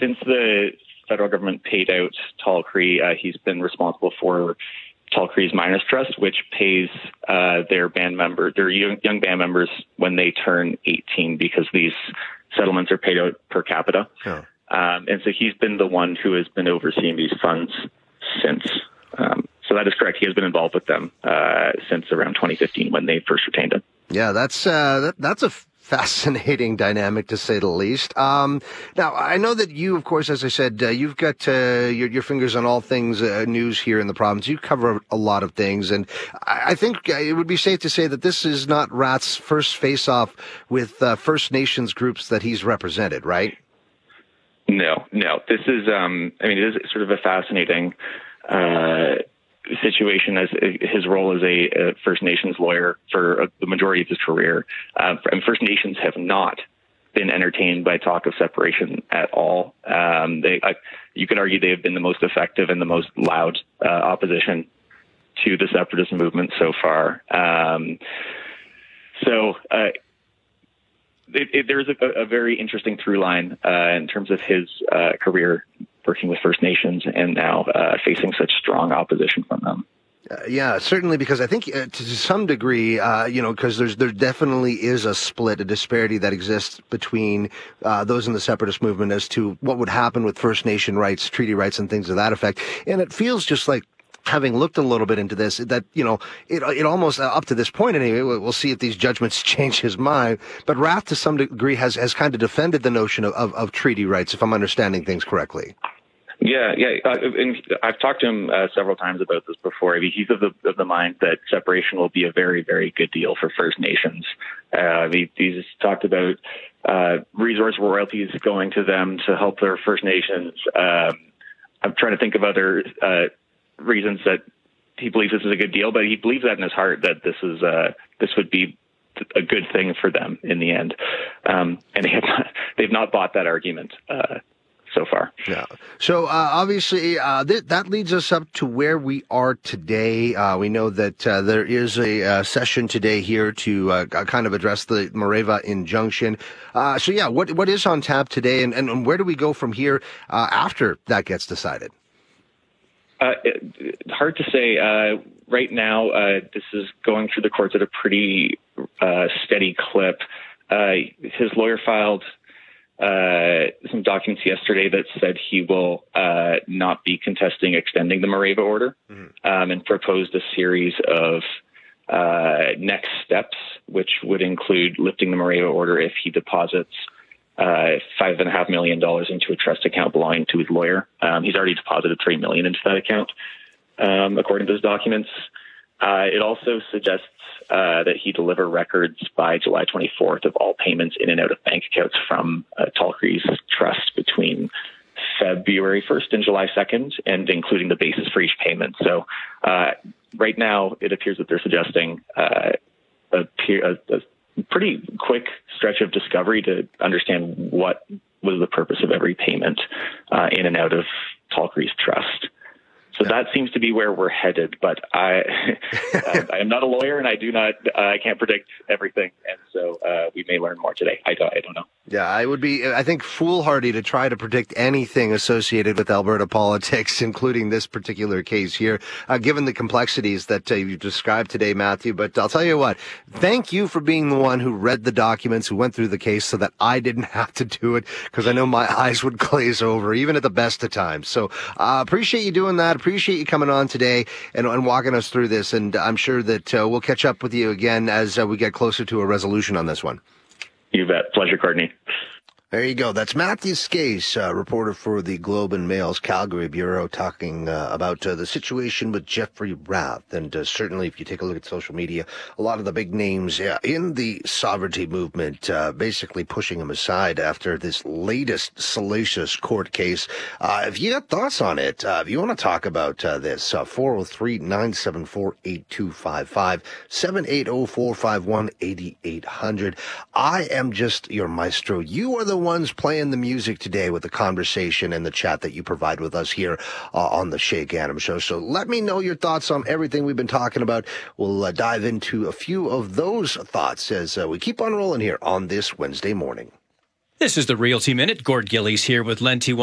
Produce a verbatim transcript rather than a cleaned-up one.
since the federal government paid out Tall Cree, uh, he's been responsible for Tall Cree's Miners Trust, which pays uh, their band member, their young, young band members when they turn eighteen, because these settlements are paid out per capita. Oh. Um, and so he's been the one who has been overseeing these funds since. Um, so that is correct. He has been involved with them uh, since around twenty fifteen when they first retained him. Yeah, that's uh, that, that's a fascinating dynamic, to say the least. Um, now, I know that you, of course, as I said, uh, you've got uh, your, your fingers on all things uh, news here in the province. You cover a lot of things, and I, I think it would be safe to say that this is not Rath's first face-off with uh, First Nations groups that he's represented, right? No, no. This is, um, I mean, it is sort of a fascinating uh situation, as his role as a, a First Nations lawyer for the majority of his career. Uh, and First Nations have not been entertained by talk of separation at all. Um, they, uh, you could argue they have been the most effective and the most loud uh, opposition to the separatist movement so far. Um, so uh, it, it, there's a, a very interesting through line uh, in terms of his uh, career working with First Nations and now uh, facing such strong opposition from them. Uh, yeah, certainly, because I think uh, to some degree, uh, you know, because there's there definitely is a split, a disparity that exists between uh, those in the separatist movement as to what would happen with First Nation rights, treaty rights, and things of that effect. And it feels just like, having looked a little bit into this, that, you know, it it almost, uh, up to this point anyway, we'll see if these judgments change his mind, but Rath to some degree has, has kind of defended the notion of, of, of treaty rights, if I'm understanding things correctly. Yeah, yeah, uh, and I've talked to him uh, several times about this before. I mean, he's of the of the mind that separation will be a very, very good deal for First Nations. Uh, he, he's talked about uh, resource royalties going to them to help their First Nations. Um, I'm trying to think of other uh, reasons that he believes this is a good deal, but he believes that in his heart that this is uh, this would be a good thing for them in the end. Um, and they have not, they've not bought that argument Uh, so far. Yeah. So uh, obviously uh, th- that leads us up to where we are today. Uh, we know that uh, there is a uh, session today here to uh, kind of address the Mareva injunction. Uh, so yeah, what what is on tap today, and, and where do we go from here uh, after that gets decided? Uh, it, hard to say. Uh, right now, uh, this is going through the courts at a pretty uh, steady clip. Uh, his lawyer filed Uh, some documents yesterday that said he will uh, not be contesting extending the Mareva order, mm-hmm. um, and proposed a series of uh, next steps, which would include lifting the Mareva order if he deposits uh, five and a half million dollars into a trust account belonging to his lawyer. Um, he's already deposited three million into that account, um, according to those documents. Uh, it also suggests uh, that he deliver records by July twenty-fourth of all payments in and out of bank accounts from uh, Tall Cree's trust between February first and July second, and including the basis for each payment. So uh, right now, it appears that they're suggesting uh, a, a, a pretty quick stretch of discovery to understand what was the purpose of every payment uh, in and out of Tall Cree's trust. So that seems to be where we're headed, but I, uh, I am not a lawyer, and I do not, uh, I can't predict everything, and so uh, we may learn more today. I don't, I don't know. Yeah, I would be, I think, foolhardy to try to predict anything associated with Alberta politics, including this particular case here, uh, given the complexities that uh, you described today, Matthew. But I'll tell you what, thank you for being the one who read the documents, who went through the case so that I didn't have to do it, because I know my eyes would glaze over, even at the best of times. So I uh, appreciate you doing that. Appreciate you coming on today and, and walking us through this. And I'm sure that uh, we'll catch up with you again as uh, we get closer to a resolution on this one. You bet. Pleasure, Courtney. There you go. That's Matthew Skase, uh, reporter for the Globe and Mail's Calgary Bureau, talking uh, about uh, the situation with Jeffrey Rath. And uh, certainly, if you take a look at social media, a lot of the big names uh, in the sovereignty movement uh, basically pushing him aside after this latest salacious court case. Uh, if you got thoughts on it, uh, if you want to talk about uh, this, uh, four oh three, nine seven four, eight two five five, seven eight zero, four five one, eight eight hundred. I am just your maestro. You are the ones playing the music today with the conversation and the chat that you provide with us here uh, on the Shay Ganam Show. So let me know your thoughts on everything we've been talking about. We'll uh, dive into a few of those thoughts as uh, we keep on rolling here on this Wednesday morning. This is the Realty Minute. Gord Gillies here with Len T.